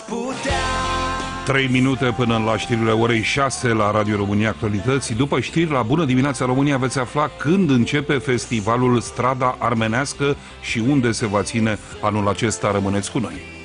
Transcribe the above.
putea. 3 minute până la știrile orei 6 la Radio România Actualități. După știri, la Bună Dimineața România veți afla când începe festivalul Strada Armenească și unde se va ține anul acesta. Rămâneți cu noi.